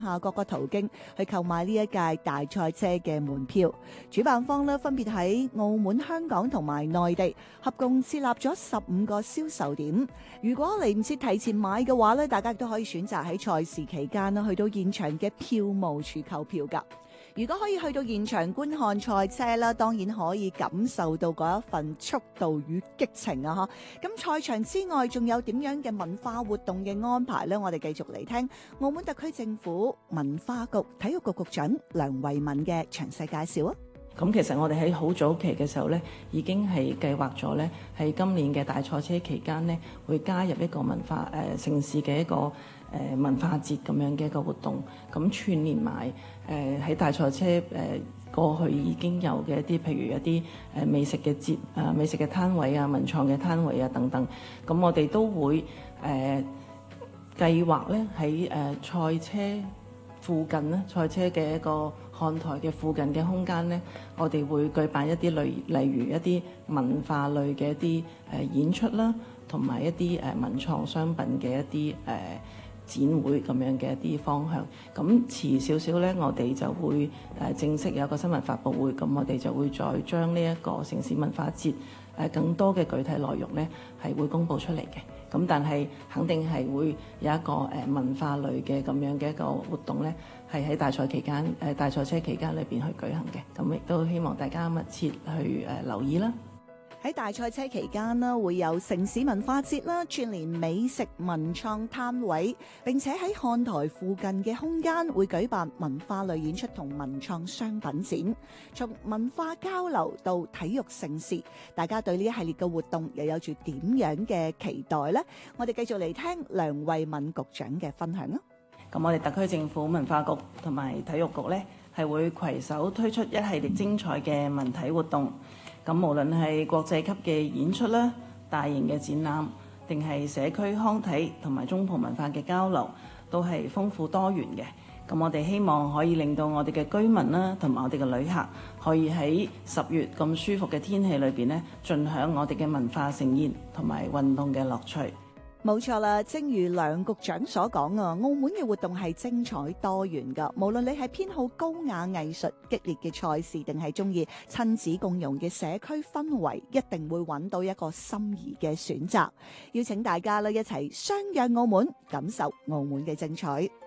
下各個途徑去購買呢一屆大賽車嘅門票。主辦方呢分別喺澳門、香港同埋內地合共設立咗15個銷售點。如果嚟唔切提前買嘅話呢，大家亦都可以選擇喺賽事期間去到現場嘅票務處購票㗎。如果可以去到現場觀看賽車啦，當然可以感受到嗰一份速度與激情啊！咁賽場之外，仲有點樣嘅文化活動嘅安排呢？我哋繼續嚟聽澳門特區政府文化局體育局局長梁慧敏嘅詳細介紹啊！ 咁其實我哋喺好早期嘅時候呢，已經係計劃咗呢，喺今年嘅大賽車期間呢，會加入一個文化城市嘅一個文化節咁樣嘅一個活動，咁串連埋喺大賽車過去已經有嘅一啲，譬如一啲美食嘅節美食嘅攤位啊、文創嘅攤位啊等等，咁我哋都會計劃咧喺賽車附近咧，賽車嘅一個看台嘅附近嘅空間咧，我哋會舉辦一啲例如一啲文化類嘅一啲演出啦，同埋一啲文創商品嘅一啲展會咁樣嘅一啲方向。咁遲少少咧，我哋就會正式有個新聞發佈會，咁我哋就會再將呢一個城市文化節更多嘅具體內容咧係會公佈出嚟嘅。咁但係肯定係會有一個文化類嘅咁樣嘅一個活動咧，係喺大賽期間大賽車期間裏邊去舉行嘅。咁亦都希望大家密切去留意啦。 喺大賽車期間呢，會有城市文化節啦，串連美食文創攤位，並且喺看台附近嘅空間會舉辦文化類演出同文創商品展，從文化交流到體育盛事，大家對呢一系列嘅活動又有住點樣嘅期待呢？我哋繼續嚟聽梁慧敏局長嘅分享啦。 咁我哋特區政府文化局同埋體育局呢，係會攜手推出一系列精彩嘅文體活動。咁無論係國際級嘅演出啦、大型嘅展覽，定係社區康體同埋中葡文化嘅交流，都係豐富多元嘅。咁我哋希望可以令到我哋嘅居民啦，同埋我哋嘅旅客，可以喺10月咁舒服嘅天氣裏邊呢，盡享我哋嘅文化盛宴同埋運動嘅樂趣。 冇錯啦，正如梁局長所講啊，澳門嘅活動係精彩多元噶，無論你係偏好高雅藝術激烈嘅賽事，定係中意親子共融嘅社區氛圍，一定會揾到一個心儀嘅選擇。邀請大家咧一齊相約澳門，感受澳門嘅精彩。